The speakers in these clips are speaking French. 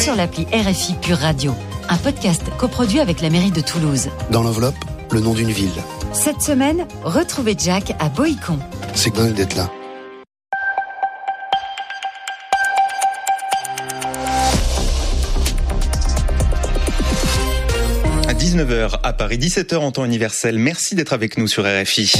sur l'appli RFI Pure Radio. Un podcast coproduit avec la mairie de Toulouse. Dans l'enveloppe, le nom d'une ville. Cette semaine, retrouvez Jack à Boïcon. C'est dingue d'être là. À 19h à Paris, 17h en temps universel. Merci d'être avec nous sur RFI.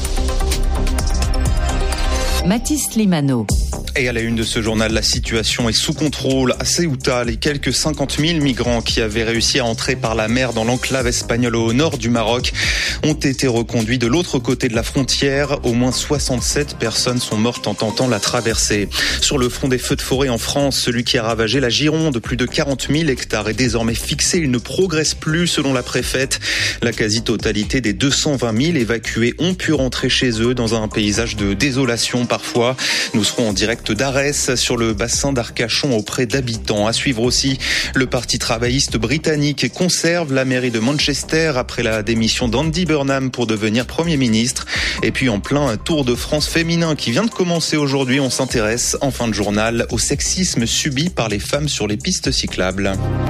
Mathis Limano. Et à la une de ce journal, la situation est sous contrôle à Ceuta. Les quelques 50 000 migrants qui avaient réussi à entrer par la mer dans l'enclave espagnole au nord du Maroc ont été reconduits de l'autre côté de la frontière. Au moins 67 personnes sont mortes en tentant la traversée. Sur le front des feux de forêt en France, celui qui a ravagé la Gironde, plus de 40 000 hectares est désormais fixé. Il ne progresse plus selon la préfète. La quasi-totalité des 220 000 évacués ont pu rentrer chez eux dans un paysage de désolation parfois. Nous serons en direct d'Arès sur le bassin d'Arcachon auprès d'habitants. À suivre aussi, le Parti travailliste britannique conserve la mairie de Manchester après la démission d'Andy Burnham pour devenir Premier ministre. Et puis en plein Tour de France féminin qui vient de commencer aujourd'hui, on s'intéresse en fin de journal au sexisme subi par les femmes sur les pistes cyclables.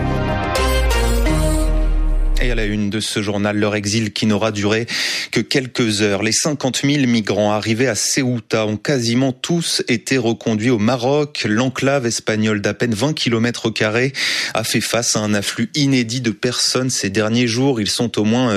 Et à la une de ce journal, leur exil qui n'aura duré que quelques heures. Les 50 000 migrants arrivés à Ceuta ont quasiment tous été reconduits au Maroc. L'enclave espagnole d'à peine 20 km² a fait face à un afflux inédit de personnes ces derniers jours. Ils sont au moins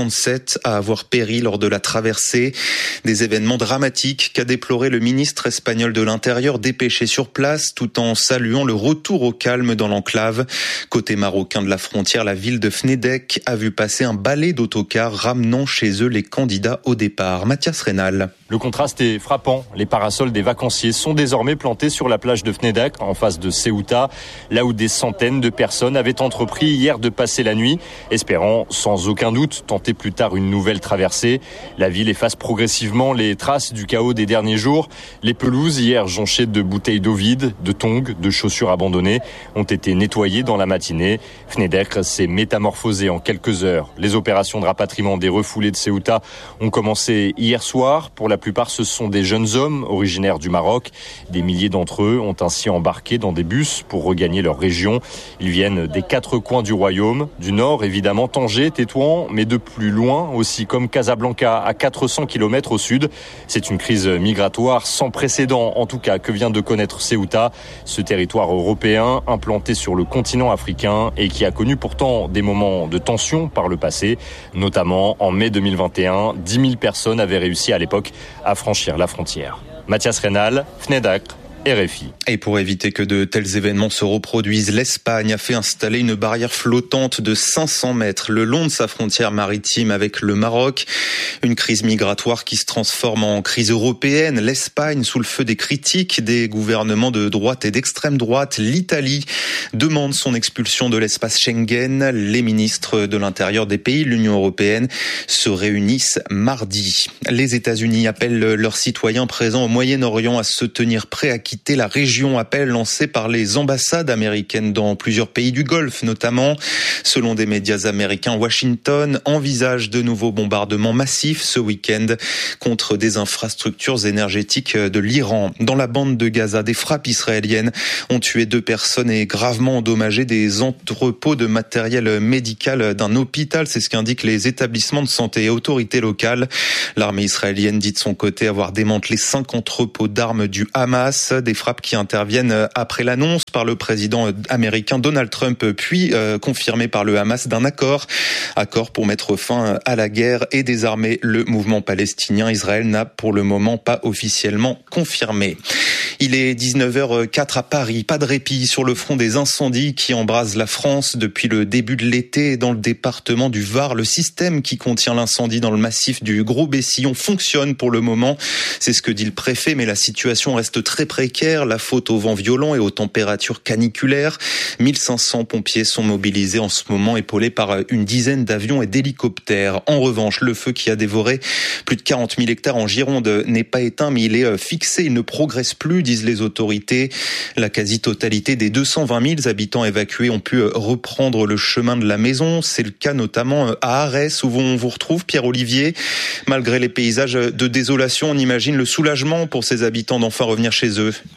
67 à avoir péri lors de la traversée. Des événements dramatiques qu'a déploré le ministre espagnol de l'Intérieur dépêché sur place tout en saluant le retour au calme dans l'enclave. Côté marocain de la frontière, la ville de Fnedec a vu passer un balai d'autocars ramenant chez eux les candidats au départ. Mathias Rénal. Le contraste est frappant. Les parasols des vacanciers sont désormais plantés sur la plage de Fnedec, en face de Ceuta, là où des centaines de personnes avaient entrepris hier de passer la nuit, espérant sans aucun doute tenter plus tard une nouvelle traversée. La ville efface progressivement les traces du chaos des derniers jours. Les pelouses, hier jonchées de bouteilles d'eau vides, de tongs, de chaussures abandonnées, ont été nettoyées dans la matinée. Fnedec s'est métamorphosé en quelques heures. Les opérations de rapatriement des refoulés de Ceuta ont commencé hier soir. Pour la plupart, ce sont des jeunes hommes originaires du Maroc. Des milliers d'entre eux ont ainsi embarqué dans des bus pour regagner leur région. Ils viennent des 4 coins du royaume. Du nord, évidemment, Tanger, Tétouan, mais de plus loin aussi, comme Casablanca, à 400 km au sud. C'est une crise migratoire sans précédent, en tout cas, que vient de connaître Ceuta, ce territoire européen implanté sur le continent africain et qui a connu pourtant des moments de tension par le passé, notamment en mai 2021. 10 000 personnes avaient réussi à l'époque à franchir la frontière. Mathias Rénal, Fnedec, RFI. Et pour éviter que de tels événements se reproduisent, l'Espagne a fait installer une barrière flottante de 500 mètres le long de sa frontière maritime avec le Maroc. Une crise migratoire qui se transforme en crise européenne. L'Espagne sous le feu des critiques des gouvernements de droite et d'extrême droite. L'Italie demande son expulsion de l'espace Schengen. Les ministres de l'Intérieur des pays de l'Union européenne se réunissent mardi. Les États-Unis appellent leurs citoyens présents au Moyen-Orient à se tenir prêts à quitter la région, appel lancé par les ambassades américaines dans plusieurs pays du Golfe notamment. Selon des médias américains, Washington envisage de nouveaux bombardements massifs ce week-end contre des infrastructures énergétiques de l'Iran. Dans la bande de Gaza, des frappes israéliennes ont tué 2 personnes et gravement endommagé des entrepôts de matériel médical d'un hôpital. C'est ce qu'indiquent les établissements de santé et autorités locales. L'armée israélienne dit de son côté avoir démantelé 5 entrepôts d'armes du Hamas. Des frappes qui interviennent après l'annonce par le président américain Donald Trump, puis confirmée par le Hamas d'un accord pour mettre fin à la guerre et désarmer le mouvement palestinien. Israël n'a pour le moment pas officiellement confirmé. Il est 19h04 à Paris. Pas de répit sur le front des incendies qui embrasent la France depuis le début de l'été. Dans le département du Var, le système qui contient l'incendie dans le massif du Gros-Bessillon fonctionne pour le moment. C'est ce que dit le préfet, mais la situation reste très précaire. La faute au vent violent et aux températures caniculaires. 1500 pompiers sont mobilisés en ce moment, épaulés par une dizaine d'avions et d'hélicoptères. En revanche, le feu qui a dévoré plus de 40 000 hectares en Gironde n'est pas éteint, mais il est fixé. Il ne progresse plus, disent les autorités. La quasi-totalité des 220 000 habitants évacués ont pu reprendre le chemin de la maison. C'est le cas notamment à Arès, où on vous retrouve, Pierre-Olivier. Malgré les paysages de désolation, on imagine le soulagement pour ces habitants d'enfin revenir chez eux.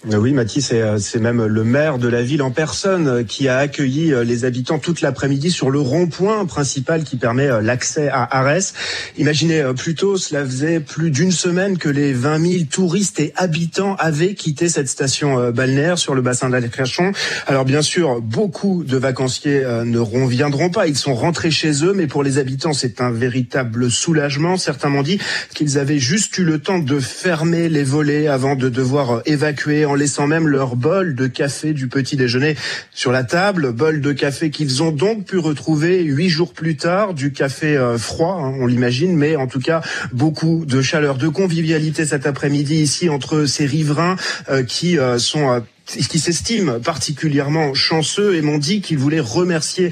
Oui, Mathis, c'est même le maire de la ville en personne qui a accueilli les habitants toute l'après-midi sur le rond-point principal qui permet l'accès à Arès. Imaginez plutôt, cela faisait plus d'une semaine que les 20 000 touristes et habitants avaient quitté cette station balnéaire sur le bassin d'Arcachon. Alors bien sûr, beaucoup de vacanciers ne reviendront pas, ils sont rentrés chez eux, mais pour les habitants, c'est un véritable soulagement. Certains m'ont dit qu'ils avaient juste eu le temps de fermer les volets avant de devoir évacuer, en laissant même leur bol de café du petit déjeuner sur la table. Bol de café qu'ils ont donc pu retrouver 8 jours plus tard. Du café froid, on l'imagine, mais en tout cas, beaucoup de chaleur, de convivialité cet après-midi ici entre ces riverains qui s'estiment particulièrement chanceux et m'ont dit qu'ils voulaient remercier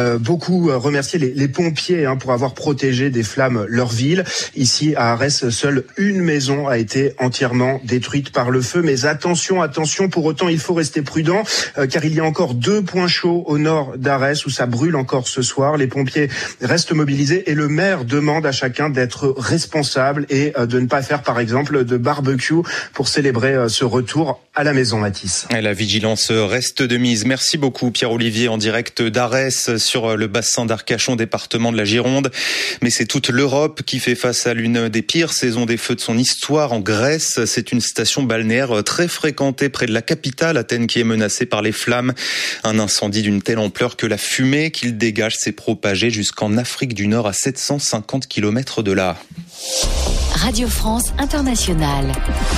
les pompiers pour avoir protégé des flammes leur ville. Ici à Arès, seule une maison a été entièrement détruite par le feu. Mais attention, pour autant il faut rester prudent car il y a encore 2 points chauds au nord d'Arès où ça brûle encore ce soir. Les pompiers restent mobilisés et le maire demande à chacun d'être responsable et de ne pas faire par exemple de barbecue pour célébrer ce retour à la maison, Mathis. Et la vigilance reste de mise. Merci beaucoup Pierre-Olivier en direct d'Arès sur le bassin d'Arcachon, département de la Gironde. Mais c'est toute l'Europe qui fait face à l'une des pires saisons des feux de son histoire en Grèce. C'est une station balnéaire très fréquentée près de la capitale, Athènes, qui est menacée par les flammes. Un incendie d'une telle ampleur que la fumée qu'il dégage s'est propagée jusqu'en Afrique du Nord à 750 km de là. Radio France Internationale.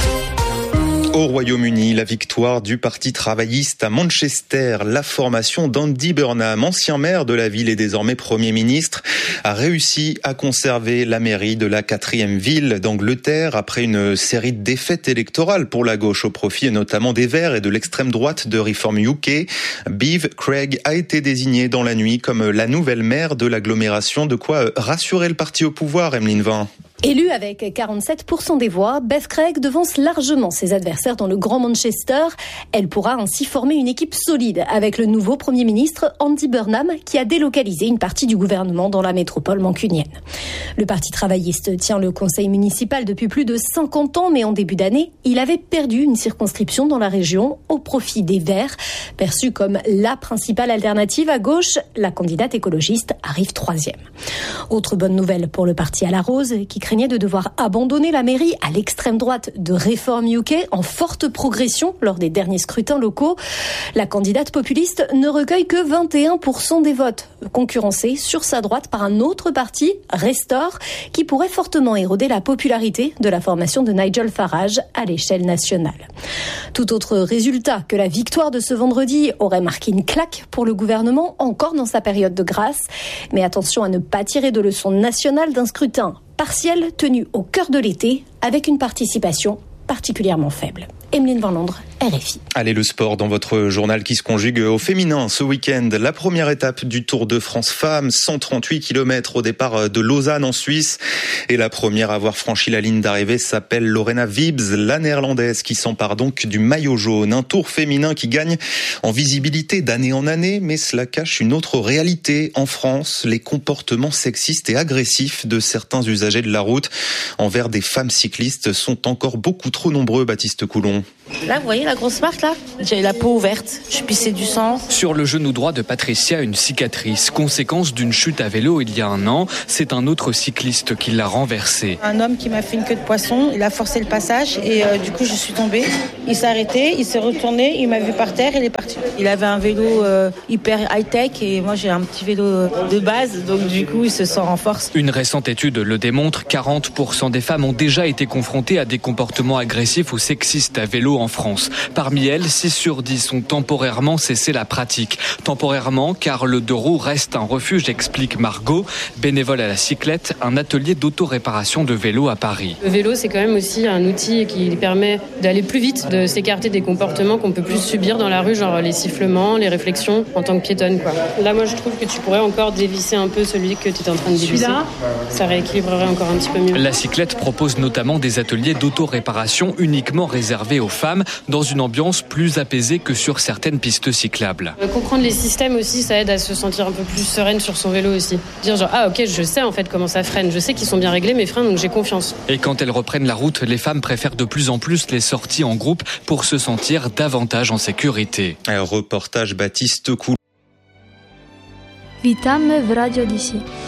Au Royaume-Uni, la victoire du Parti travailliste à Manchester. La formation d'Andy Burnham, ancien maire de la ville et désormais Premier ministre, a réussi à conserver la mairie de la 4e ville d'Angleterre après une série de défaites électorales pour la gauche au profit notamment des Verts et de l'extrême droite de Reform UK. Bev Craig a été désignée dans la nuit comme la nouvelle maire de l'agglomération, de quoi rassurer le parti au pouvoir, Emeline Vin. Élue avec 47% des voix, Bev Craig devance largement ses adversaires dans le Grand Manchester. Elle pourra ainsi former une équipe solide avec le nouveau Premier ministre Andy Burnham qui a délocalisé une partie du gouvernement dans la métropole mancunienne. Le Parti travailliste tient le conseil municipal depuis plus de 50 ans, mais en début d'année, il avait perdu une circonscription dans la région au profit des Verts. Perçue comme la principale alternative à gauche, la candidate écologiste arrive 3e. Autre bonne nouvelle pour le parti à la rose qui craignait de devoir abandonner la mairie à l'extrême droite de Reform UK en forte progression lors des derniers scrutins locaux. La candidate populiste ne recueille que 21% des votes, concurrencée sur sa droite par un autre parti, Restore, qui pourrait fortement éroder la popularité de la formation de Nigel Farage à l'échelle nationale. Tout autre résultat que la victoire de ce vendredi aurait marqué une claque pour le gouvernement, encore dans sa période de grâce. Mais attention à ne pas tirer de leçons nationales d'un scrutin partiel tenu au cœur de l'été avec une participation particulièrement faible. Emeline Van Londres, RFI. Allez, le sport dans votre journal qui se conjugue au féminin. Ce week-end, la première étape du Tour de France Femmes, 138 km au départ de Lausanne en Suisse. Et la première à avoir franchi la ligne d'arrivée s'appelle Lorena Wiebes, la néerlandaise qui s'empare donc du maillot jaune. Un tour féminin qui gagne en visibilité d'année en année, mais cela cache une autre réalité en France, les comportements sexistes et agressifs de certains usagers de la route envers des femmes cyclistes sont encore beaucoup trop nombreux, Baptiste Coulon. Là, vous voyez la grosse marque là ? J'ai la peau ouverte, je pissais du sang. Sur le genou droit de Patricia, une cicatrice, conséquence d'une chute à vélo il y a 1 an. C'est un autre cycliste qui l'a renversé. Un homme qui m'a fait une queue de poisson, il a forcé le passage et du coup je suis tombée. Il s'est arrêté, il s'est retourné, il m'a vu par terre et il est parti. Il avait un vélo hyper high-tech et moi j'ai un petit vélo de base, donc du coup il se sent en force. Une récente étude le démontre, 40% des femmes ont déjà été confrontées à des comportements agressifs ou sexistes à vélo en France. Parmi elles, 6 sur 10 ont temporairement cessé la pratique. Temporairement, car le 2 roues reste un refuge, explique Margot, bénévole à la cyclette, un atelier d'auto-réparation de vélo à Paris. Le vélo, c'est quand même aussi un outil qui permet d'aller plus vite, de s'écarter des comportements qu'on peut plus subir dans la rue, genre les sifflements, les réflexions en tant que piétonne, quoi. Là, moi, je trouve que tu pourrais encore dévisser un peu celui que tu es en train de dévisser. Ça rééquilibrerait encore un petit peu mieux. La cyclette propose notamment des ateliers d'auto-réparation uniquement réservés aux femmes. Dans une ambiance plus apaisée que sur certaines pistes cyclables. Comprendre les systèmes aussi, ça aide à se sentir un peu plus sereine sur son vélo aussi. Dire genre, ah ok, je sais en fait comment ça freine, je sais qu'ils sont bien réglés mes freins, donc j'ai confiance. Et quand elles reprennent la route, les femmes préfèrent de plus en plus les sorties en groupe pour se sentir davantage en sécurité. Un reportage Baptiste Coulon. Witamy w Radio DC.